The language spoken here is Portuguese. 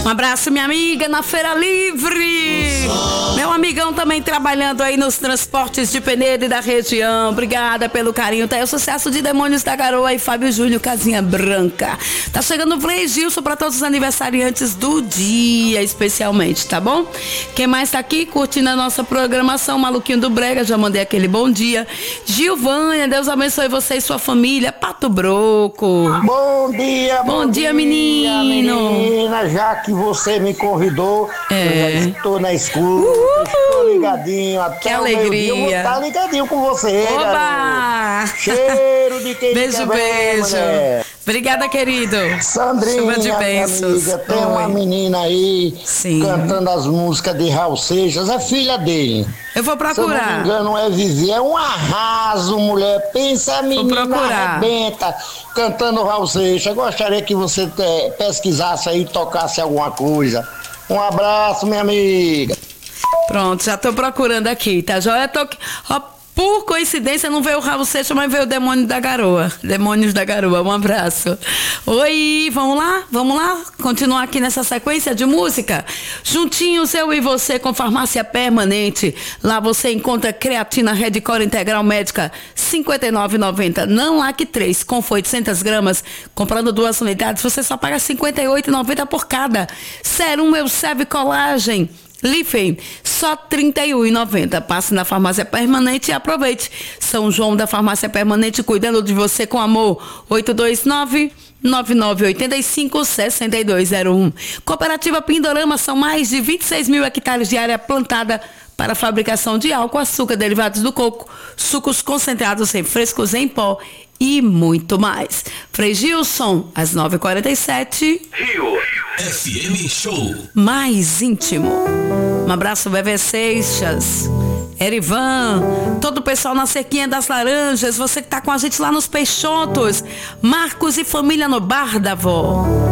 Um abraço, minha amiga, na Feira Livre. Meu amigão também trabalhando aí nos transportes de Penedo e da região. Obrigada pelo carinho. Tá aí o sucesso de Demônios da Garoa e Fábio Júnior, Casinha Branca. Tá chegando o Frei Gilson para todos os aniversariantes do dia, especialmente, tá bom? Quem mais tá aqui curtindo a nossa programação? Maluquinho do Brega, já mandei aquele bom dia. Gilvânia, Deus abençoe você e sua família. Pato Broco. Bom dia, bom dia, menino. Menina, já que você me convidou, eu já estou na escuta, estou ligadinho até que alegria. Eu vou estar ligadinho com você. Oba! Garoto. Cheiro de quem beijo, beijo. Obrigada, querido. Sandrinha, chuva de bênçãos. Amiga, tem uma menina aí cantando as músicas de Raul Seixas, é filha dele. Eu vou procurar. Se eu não me engano, é Vivi. É um arraso, mulher. Pensa, a menina arrebenta cantando Raul Seixas. Gostaria que você pesquisasse aí e tocasse alguma coisa. Um abraço, minha amiga. Pronto, já tô procurando aqui, tá? Já tô... Por coincidência não veio o Raul Seixas, mas veio o Demônio da Garoa. Demônios da Garoa, um abraço. Oi, vamos lá? Continuar aqui nessa sequência de música? Juntinhos, eu e você com Farmácia Permanente. Lá você encontra creatina Redcore Integral Médica, R$ 59,90. Não Lac 3, com 800 gramas. Comprando 2 unidades, você só paga R$ 58,90 por cada. Serum Euseb Colagem Lifen, só R$ 31,90. Passe na Farmácia Permanente e aproveite. São João da Farmácia Permanente, cuidando de você com amor. 829-9985-6201. Cooperativa Pindorama, são mais de 26 mil hectares de área plantada para a fabricação de álcool, açúcar, derivados do coco, sucos concentrados, refrescos em pó e muito mais. Frei Gilson, às 9h47. Rio FM Show. Mais íntimo. Um abraço, Bebê Seixas, Erivan, todo o pessoal na Cerquinha das Laranjas, você que tá com a gente lá nos Peixotos, Marcos e família no Bar da Vó.